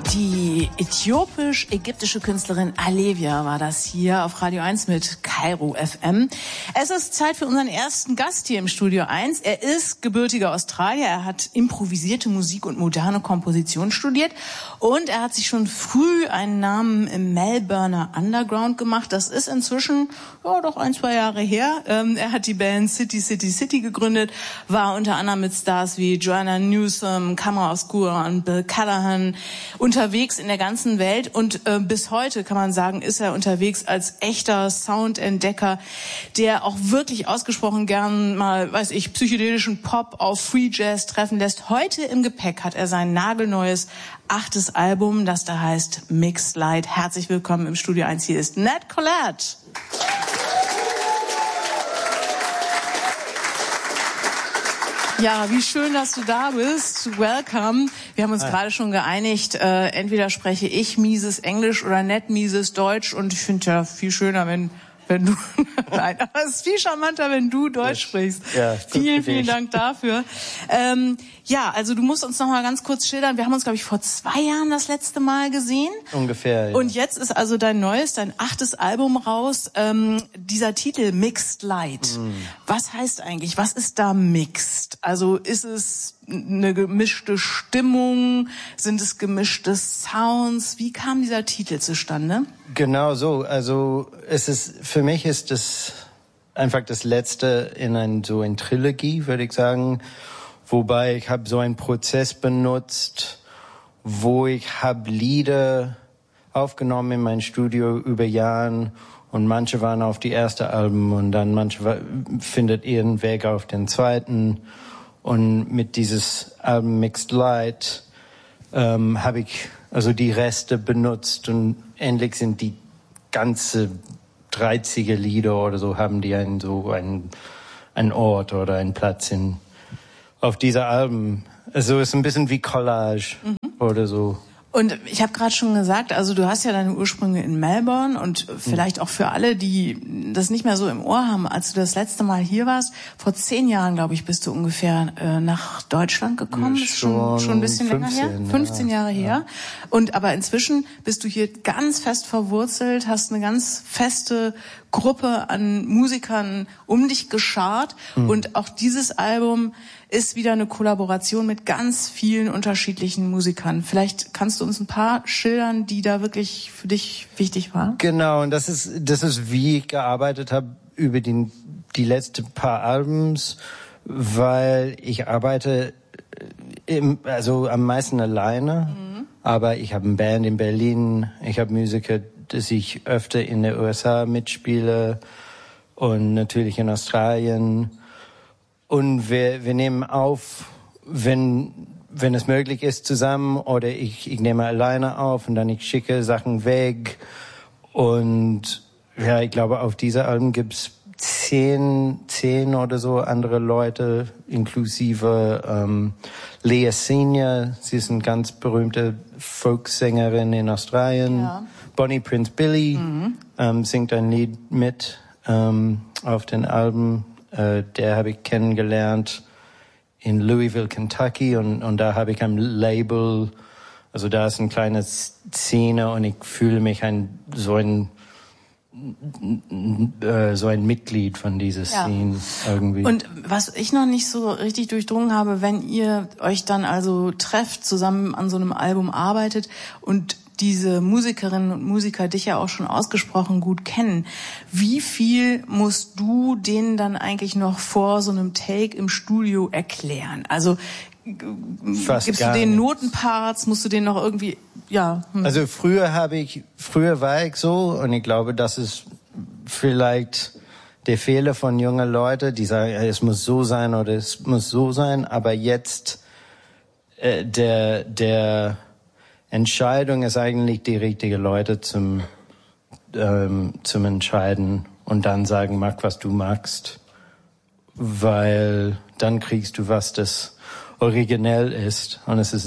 Die äthiopisch-ägyptische Künstlerin Alevia war das hier auf Radio 1 mit Kairo FM. Es ist Zeit für unseren ersten Gast hier im Studio 1. Er ist gebürtiger Australier, er hat improvisierte Musik und moderne Komposition studiert und er hat sich schon früh einen Namen im Melbourner Underground gemacht. Das ist inzwischen doch 1-2 Jahre her. Er hat die Band City City City gegründet, war unter anderem mit Stars wie Joanna Newsom, Camera Obscura und Bill Callahan unterwegs in der ganzen Welt und bis heute kann man sagen, ist er unterwegs als echter Soundentdecker, der auch wirklich ausgesprochen gern mal, psychedelischen Pop auf Free Jazz treffen lässt. Heute im Gepäck hat er sein nagelneues 8. Album, das da heißt Mixed Light. Herzlich willkommen im Studio 1. Hier ist Nat Collette. Ja, wie schön, dass du da bist. Welcome. Wir haben uns gerade schon geeinigt, entweder spreche ich mieses Englisch oder Nat mieses Deutsch. Und ich finde ja viel schöner, wenn du... Nein, aber es ist viel charmanter, wenn du Deutsch sprichst. Ja, vielen Dank dafür. Ja, also du musst uns noch mal ganz kurz schildern. Wir haben uns, glaube ich, vor 2 Jahren das letzte Mal gesehen. Ungefähr, ja. Und jetzt ist also dein 8. Album raus. Dieser Titel Mixed Light. Was heißt eigentlich, was ist da mixed? Also ist es eine gemischte Stimmung? Sind es gemischte Sounds? Wie kam dieser Titel zustande? Genau so. Also für mich ist es einfach das letzte in ein Trilogie, würde ich sagen. Wobei ich habe so einen Prozess benutzt, wo ich habe Lieder aufgenommen in mein Studio über Jahren und manche waren auf die erste Alben und dann manche findet ihren Weg auf den zweiten. Und mit dieses Album Mixed Light habe ich also die Reste benutzt und endlich sind die ganze 30er Lieder oder so haben die einen Ort oder einen Platz auf dieser Alben. Also es ist ein bisschen wie Collage oder so. Und ich habe gerade schon gesagt, also du hast ja deine Ursprünge in Melbourne und vielleicht auch für alle, die das nicht mehr so im Ohr haben, als du das letzte Mal hier warst, vor 10 Jahren, glaube ich, bist du ungefähr nach Deutschland gekommen. Ist schon ein bisschen 15, länger her. 15 Jahre her. Und aber inzwischen bist du hier ganz fest verwurzelt, hast eine ganz feste Gruppe an Musikern um dich geschart. Und auch dieses Album ist wieder eine Kollaboration mit ganz vielen unterschiedlichen Musikern. Vielleicht kannst du uns ein paar schildern, die da wirklich für dich wichtig waren? Genau, und das ist wie ich gearbeitet habe über die letzten paar Albums, weil ich arbeite am meisten alleine, aber ich habe eine Band in Berlin, ich habe Musiker, dass ich öfter in den USA mitspiele und natürlich in Australien. Und wir nehmen auf, wenn es möglich ist, zusammen oder ich nehme alleine auf und dann ich schicke Sachen weg. Und ja, ich glaube, auf dieser Alben gibt's 10 oder so andere Leute, inklusive Leah Senior. Sie ist eine ganz berühmte Folksängerin in Australien. Ja. Bonnie Prince Billy singt ein Lied mit auf den Alben. Der habe ich kennengelernt in Louisville, Kentucky und da habe ich ein Label, also da ist eine kleine Szene und ich fühle mich so ein Mitglied von dieser Szene irgendwie. Und was ich noch nicht so richtig durchdrungen habe, wenn ihr euch dann also trefft, zusammen an so einem Album arbeitet und diese Musikerinnen und Musiker dich ja auch schon ausgesprochen gut kennen. Wie viel musst du denen dann eigentlich noch vor so einem Take im Studio erklären? Also gibst du denen Notenparts, musst du denen noch irgendwie, Also früher war ich so und ich glaube, das ist vielleicht der Fehler von jungen Leuten, die sagen, es muss so sein oder es muss so sein, aber jetzt der Entscheidung ist eigentlich die richtige Leute zum Entscheiden und dann sagen, mach, was du magst, weil dann kriegst du was, das originell ist und es ist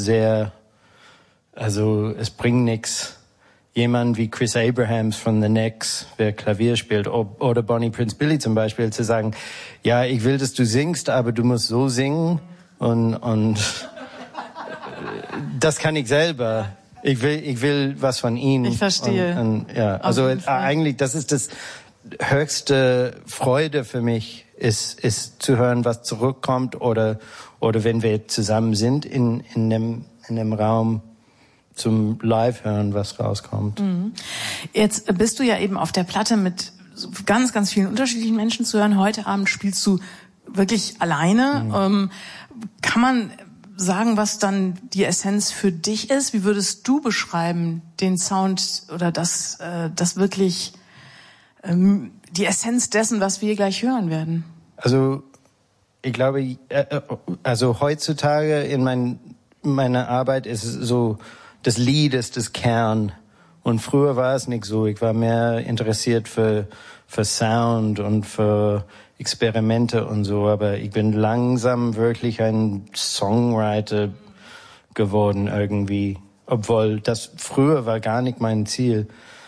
es bringt nichts, jemand wie Chris Abrahams von The Knicks, wer Klavier spielt, oder Bonnie Prince Billy zum Beispiel, zu sagen, ja, ich will, dass du singst, aber du musst so singen und das kann ich selber. Ich will was von ihnen. Ich verstehe. Also eigentlich, das ist das höchste Freude für mich, ist zu hören, was zurückkommt oder wenn wir zusammen sind in dem Raum zum Live hören, was rauskommt. Mhm. Jetzt bist du ja eben auf der Platte mit ganz, ganz vielen unterschiedlichen Menschen zu hören. Heute Abend spielst du wirklich alleine. Mhm. Kann man sagen, was dann die Essenz für dich ist? Wie würdest du beschreiben, den Sound oder das wirklich die Essenz dessen, was wir gleich hören werden? Also ich glaube, heutzutage in meiner Arbeit ist es so, das Lied ist das Kern. Und früher war es nicht so. Ich war mehr interessiert für Sound und für Experimente und so. Aber ich bin langsam wirklich ein Songwriter geworden irgendwie. Obwohl das früher war gar nicht mein Ziel.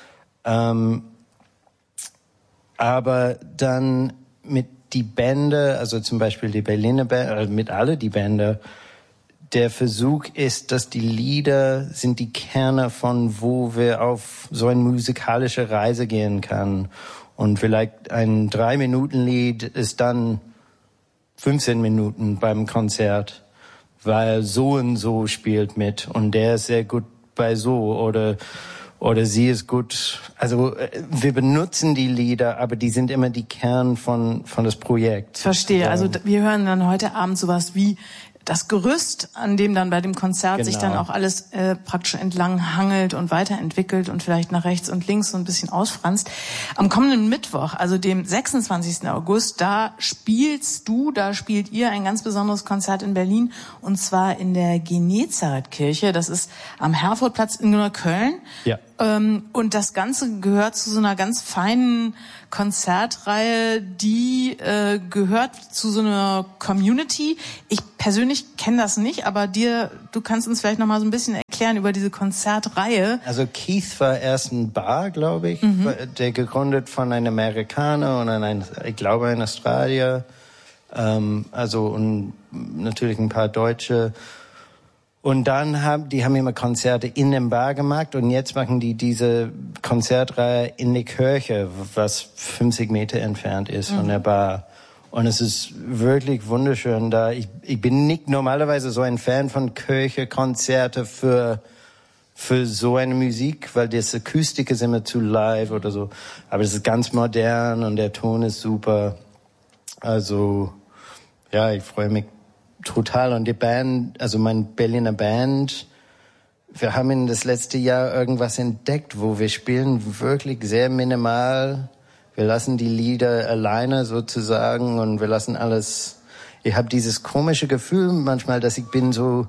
Aber dann mit die Bände, also zum Beispiel die Berliner Band, mit alle die Bände, der Versuch ist, dass die Lieder sind die Kerne von, wo wir auf so eine musikalische Reise gehen kann. Und vielleicht ein 3-Minuten-Lied ist dann 15 Minuten beim Konzert, weil so und so spielt mit und der ist sehr gut bei so oder sie ist gut. Also wir benutzen die Lieder, aber die sind immer die Kern von das Projekt. Verstehe. Also wir hören dann heute Abend sowas wie das Gerüst, an dem dann bei dem Konzert sich dann auch alles praktisch entlang hangelt und weiterentwickelt und vielleicht nach rechts und links so ein bisschen ausfranst. Am kommenden Mittwoch, also dem 26. August, da spielt ihr ein ganz besonderes Konzert in Berlin und zwar in der Genezareth-Kirche. Das ist am Herfordplatz in Neukölln. Ja. Und das Ganze gehört zu so einer ganz feinen Konzertreihe, die gehört zu so einer Community. Ich persönlich kenne das nicht, aber du kannst uns vielleicht noch mal so ein bisschen erklären über diese Konzertreihe. Also Keith war erst ein Bar, glaube ich, der gegründet von einem Amerikaner und ich glaube ein Australier, und natürlich ein paar Deutsche. Und dann haben immer Konzerte in dem Bar gemacht und jetzt machen die diese Konzertreihe in die Kirche, was 50 Meter entfernt ist von der Bar. Und es ist wirklich wunderschön da. Ich bin nicht normalerweise so ein Fan von Kirche-Konzerte für so eine Musik, weil das Akustik ist immer zu live oder so. Aber es ist ganz modern und der Ton ist super. Also, ja, ich freue mich total. Und die Band, also meine Berliner Band, wir haben in das letzte Jahr irgendwas entdeckt, wo wir spielen wirklich sehr minimal. Wir lassen die Lieder alleine sozusagen und wir lassen alles. Ich habe dieses komische Gefühl manchmal, dass ich bin so,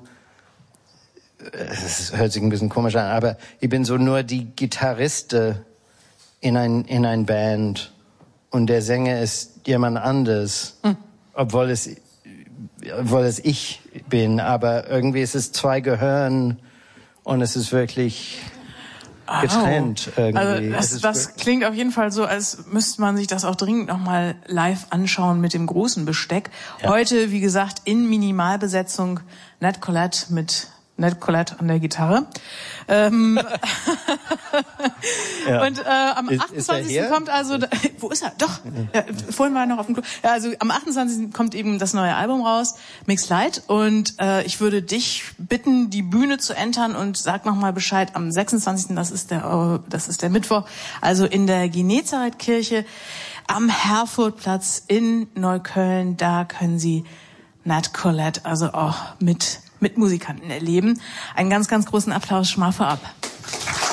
es hört sich ein bisschen komisch an, aber ich bin so nur die Gitarriste in ein Band und der Sänger ist jemand anderes, obwohl es ich bin, aber irgendwie ist es zwei Gehirn und es ist wirklich getrennt irgendwie. Also das klingt auf jeden Fall so, als müsste man sich das auch dringend nochmal live anschauen mit dem großen Besteck. Ja. Heute, wie gesagt, in Minimalbesetzung Ned Collette mit Ned Collette an der Gitarre. Ja. Und am 28. kommt also, wo ist er? Doch, vorhin war er noch auf dem Klo. Ja, also am 28. kommt eben das neue Album raus, Mix Light. Und ich würde dich bitten, die Bühne zu entern und sag nochmal Bescheid. Am 26. Das ist der Mittwoch, also in der Genezareth-Kirche am Herfordplatz in Neukölln. Da können Sie Ned Collette also auch mit Musikanten erleben. Einen ganz, ganz großen Applaus schon mal vorab.